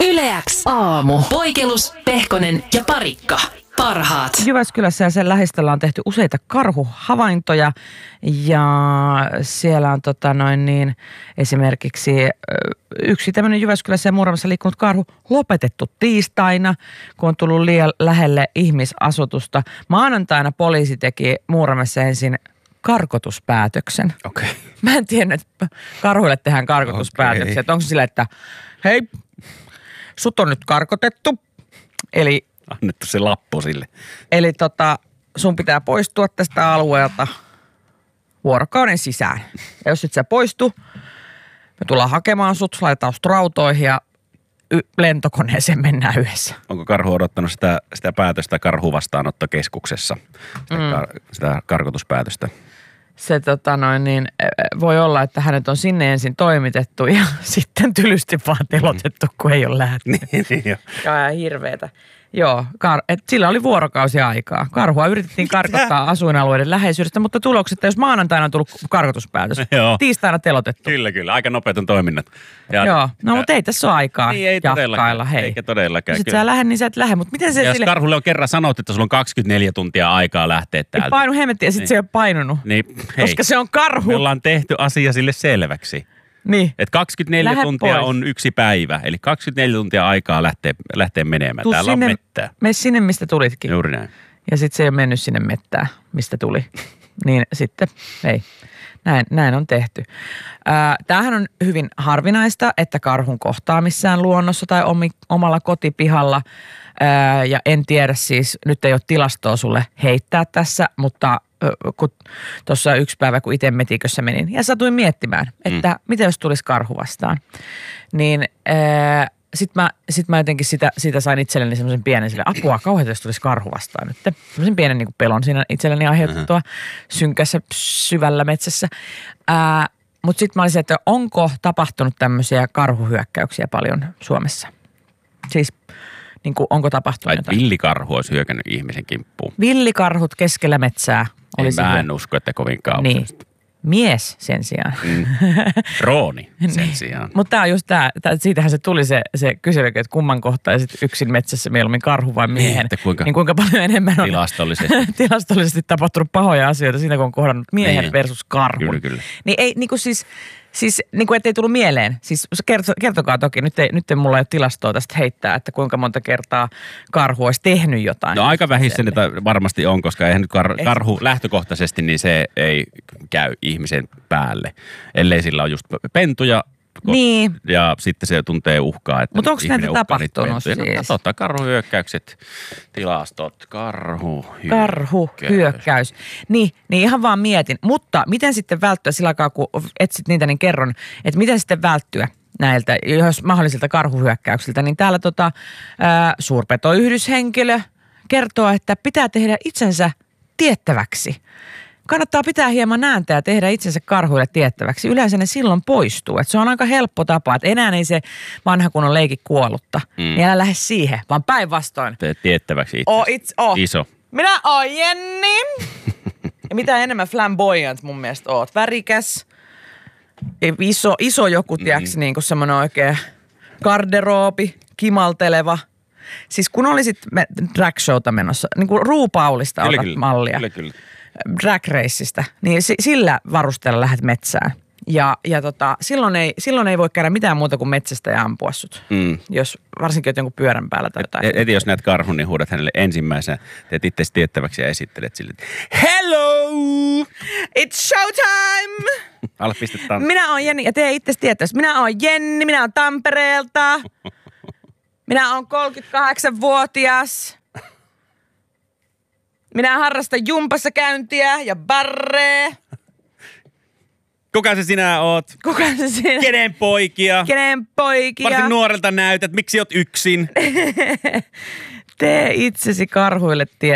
Yle X aamu. Poikelus, Pehkonen ja Parikka. Parhaat. Jyväskylässä ja sen lähistöllä on tehty useita karhuhavaintoja ja siellä on esimerkiksi yksi tämmöinen Jyväskylässä ja Muuramessa liikkunut karhu lopetettu tiistaina, kun on tullut liian lähelle ihmisasutusta. Maanantaina poliisi teki Muuramessa ensin karkotuspäätöksen. Okei. Mä en tiedä, että karhuille tehdään karkotuspäätöksiä. Onko se sillä, että hei, sut on nyt karkotettu, eli annettu se lappu sille. Eli sun pitää poistua tästä alueelta vuorokauden sisään. Ja jos et sä poistu, me tullaan hakemaan sut, laitetaan sut rautoihin ja lentokoneeseen mennään yhdessä. Onko karhu odottanut sitä päätöstä karhuvastaanottokeskuksessa? Sitä karkotuspäätöstä? Se voi olla, että hänet on sinne ensin toimitettu ja sitten tylysti vaan telotettu, kun ei ole lähtenyt. niin jo. Ja hirveetä. Joo, sillä oli vuorokausi aikaa. Karhua yritettiin karkottaa asuinalueiden läheisyydestä, mutta tulokset, jos maanantaina on tullut karkotuspäätös, tiistaina telotettu. Kyllä. Aika nopeat on toiminnat. Joo, mutta ei tässä ole aikaa jahkailla. Hei. Eikä todellakaan. Jos sä lähde, niin sä et lähde. Mutta miten se jos karhulle on kerran sanottu, että sulla on 24 tuntia aikaa lähteä täältä. Painu hemmettiin ja sitten se ei ole painunut. Niin, koska se on karhu. Me ollaan tehty asia sille selväksi. Niin. Että 24 tuntia pois. On yksi päivä, eli 24 tuntia aikaa lähteä menemään. Täällä on mettää. Mene sinne, mistä tulitkin. Juuri näin. Ja sitten se ei ole mennyt sinne mettään, mistä tuli. Niin sitten, ei. Näin on tehty. Tämähän on hyvin harvinaista, että karhun kohtaa missään luonnossa tai omalla kotipihalla. Ja en tiedä siis, nyt ei ole tilastoa sulle heittää tässä, mutta kun tuossa yksi päivä, kun itse metikössä menin ja satuin miettimään, että mitä jos tulisi karhu vastaan, niin sit mä jotenkin siitä sain itselleni semmoisen pienen apua kauheita, jos tulisi karhu vastaan nyt. Semmoisen pienen niin kuin pelon siinä itselleni aiheutettua synkässä syvällä metsässä. Mutta sitten mä olisin, että onko tapahtunut tämmöisiä karhuhyökkäyksiä paljon Suomessa? Siis niin kuin, onko tapahtunut jotain? Villikarhu olisi hyökännyt ihmisen kimppuun. Villikarhut keskellä metsää. Mä en usko, että kovin kauan. Niin. Mies sen sijaan. Rooni sen sijaan. Mutta tämä on just siitähän se tuli se kysely, että kumman kohtaisit yksin metsässä mieluummin karhu vai miehen. Niin, kuinka paljon enemmän on tilastollisesti tapahtunut pahoja asioita siinä, kun on kohdannut miehen versus karhun. Kyllä. Niin ei niinku siis niin kuin ettei tullut mieleen. Siis kertokaa toki, nyt ei mulla ole tilastoa tästä heittää, että kuinka monta kertaa karhu olisi tehnyt jotain. No aika vähissä niitä varmasti on, koska eihän nyt karhu lähtökohtaisesti, niin se ei käy ihmisen päälle. Ellei sillä on just pentuja. Niin. Ja sitten se tuntee uhkaa, että mutta onko näitä tapahtunut siis? No, karhuhyökkäykset, tilastot, karhuhyökkäys. Niin ihan vaan mietin. Mutta miten sitten välttyä sillä aikaa, kun etsit niitä, niin kerron, että miten sitten välttyä näiltä, jos mahdollisilta karhuhyökkäyksiltä. Niin täällä suurpetoyhdyshenkilö kertoo, että pitää tehdä itsensä tiettäväksi. Kannattaa pitää hieman ääntä ja tehdä itsensä karhuille tiettäväksi. Yleensä ne silloin poistuu. Et se on aika helppo tapa, että enää ei se vanha kunnon leiki kuollutta. Niin älä lähde siihen, vaan päinvastoin. Tee tiettäväksi itsensä. Iso. Minä oon Jenni. Ja mitä enemmän flamboyant mun mielestä oot. Värikäs. Iso joku, tiiäks, niin kuin semmoinen oikein garderoobi, kimalteleva. Siis kun olisit drag showta menossa, niin kuin RuPaulista otat mallia. Kyllä. Drag Raceista, niin sillä varusteella lähdet metsään. Ja silloin ei voi käydä mitään muuta kuin metsästä ja ampua sut. Jos varsinkin olet jonkun pyörän päällä tai jotain. Eti jos näet karhun, niin huudat hänelle ensimmäisenä, teet itse tiettäväksi ja esittelet sille, hello! It's showtime! Ala pistetään. Minä oon Jenni ja tee itse tiettäväksi. Minä oon Jenni, minä oon Tampereelta. Minä oon 38-vuotias. Minä harrastan jumpassa käyntiä ja barree. Kuka se sinä oot? Kenen poikia? Varsin nuorelta näytät. Miksi oot yksin? Tee itsesi karhuille